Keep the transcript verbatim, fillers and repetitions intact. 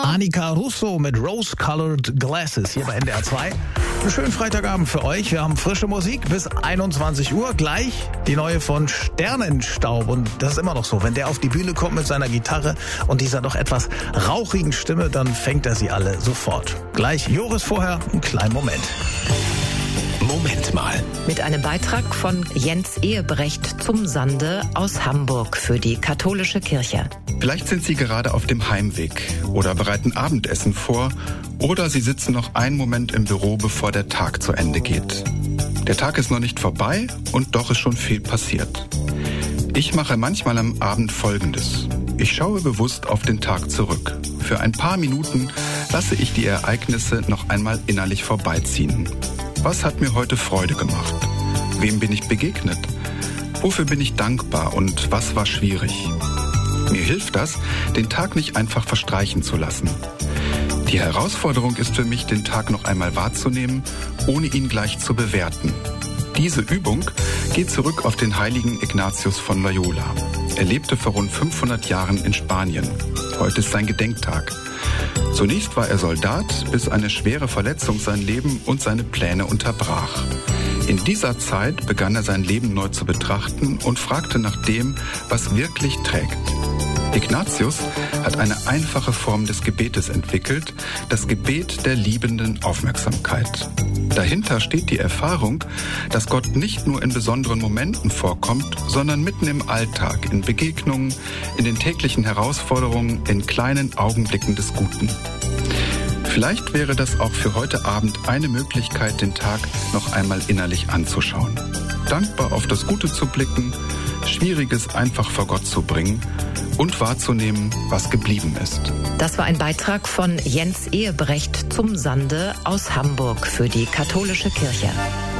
Annika Russo mit Rose-Colored Glasses hier bei N D R zwei. Einen schönen Freitagabend für euch. Wir haben frische Musik bis einundzwanzig Uhr. Gleich die neue von Sternenstaub. Und das ist immer noch so. Wenn der auf die Bühne kommt mit seiner Gitarre und dieser doch etwas rauchigen Stimme, dann fängt er sie alle sofort. Gleich Joris vorher, einen kleinen Moment. Moment mal. Mit einem Beitrag von Jens Ehebrecht zum Sande aus Hamburg für die katholische Kirche. Vielleicht sind Sie gerade auf dem Heimweg oder bereiten Abendessen vor oder Sie sitzen noch einen Moment im Büro, bevor der Tag zu Ende geht. Der Tag ist noch nicht vorbei und doch ist schon viel passiert. Ich mache manchmal am Abend Folgendes. Ich schaue bewusst auf den Tag zurück. Für ein paar Minuten lasse ich die Ereignisse noch einmal innerlich vorbeiziehen. Was hat mir heute Freude gemacht? Wem bin ich begegnet? Wofür bin ich dankbar und was war schwierig? Mir hilft das, den Tag nicht einfach verstreichen zu lassen. Die Herausforderung ist für mich, den Tag noch einmal wahrzunehmen, ohne ihn gleich zu bewerten. Diese Übung geht zurück auf den heiligen Ignatius von Loyola. Er lebte vor rund fünfhundert Jahren in Spanien. Heute ist sein Gedenktag. Zunächst war er Soldat, bis eine schwere Verletzung sein Leben und seine Pläne unterbrach. In dieser Zeit begann er sein Leben neu zu betrachten und fragte nach dem, was wirklich trägt. Ignatius hat eine einfache Form des Gebetes entwickelt, das Gebet der liebenden Aufmerksamkeit. Dahinter steht die Erfahrung, dass Gott nicht nur in besonderen Momenten vorkommt, sondern mitten im Alltag, in Begegnungen, in den täglichen Herausforderungen, in kleinen Augenblicken des Guten. Vielleicht wäre das auch für heute Abend eine Möglichkeit, den Tag noch einmal innerlich anzuschauen. Dankbar auf das Gute zu blicken, Schwieriges einfach vor Gott zu bringen und wahrzunehmen, was geblieben ist. Das war ein Beitrag von Jens Ehebrecht zum Sande aus Hamburg für die katholische Kirche.